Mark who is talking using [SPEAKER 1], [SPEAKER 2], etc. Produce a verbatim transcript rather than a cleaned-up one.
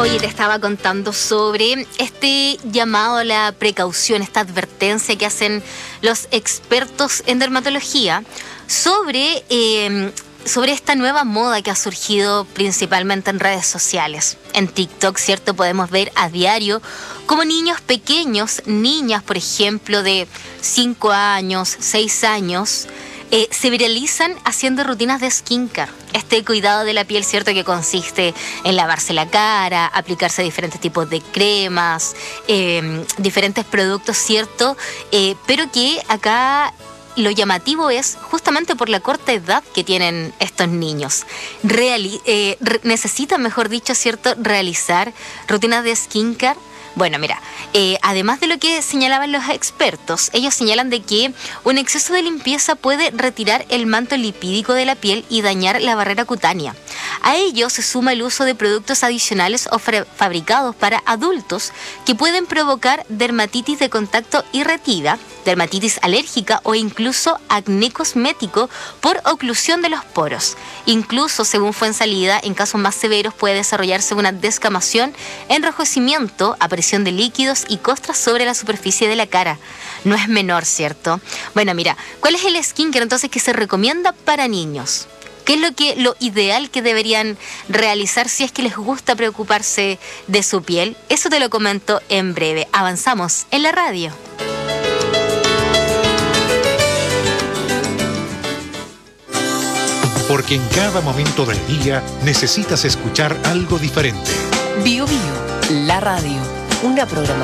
[SPEAKER 1] Oye, te estaba contando sobre este llamado a la precaución, esta advertencia que hacen los expertos en dermatología sobre, eh, sobre esta nueva moda que ha surgido principalmente en redes sociales. En TikTok, ¿cierto? Podemos ver a diario como niños pequeños, niñas, por ejemplo, de cinco años, seis años, Eh, se viralizan haciendo rutinas de skincare. Este cuidado de la piel, ¿cierto? Que consiste en lavarse la cara, aplicarse diferentes tipos de cremas, eh, diferentes productos, ¿cierto? Eh, pero que acá lo llamativo es justamente por la corta edad que tienen estos niños. Reali- eh, re- necesitan, mejor dicho, ¿cierto? Realizar rutinas de skincare. Bueno, mira, eh, además de lo que señalaban los expertos, ellos señalan de que un exceso de limpieza puede retirar el manto lipídico de la piel y dañar la barrera cutánea. A ello se suma el uso de productos adicionales o fra- fabricados para adultos que pueden provocar dermatitis de contacto irritada, dermatitis alérgica o incluso acné cosmético por oclusión de los poros. Incluso, según Fuensalida, en casos más severos puede desarrollarse una descamación, enrojecimiento, aparición de líquidos y costras sobre la superficie de la cara. No es menor, ¿cierto? Bueno, mira, ¿cuál es el skincare entonces que se recomienda para niños? ¿Qué es lo que lo ideal que deberían realizar si es que les gusta preocuparse de su piel? Eso te lo comento en breve. Avanzamos en la radio.
[SPEAKER 2] Porque en cada momento del día necesitas escuchar algo diferente.
[SPEAKER 3] Bio Bio, la radio, una programación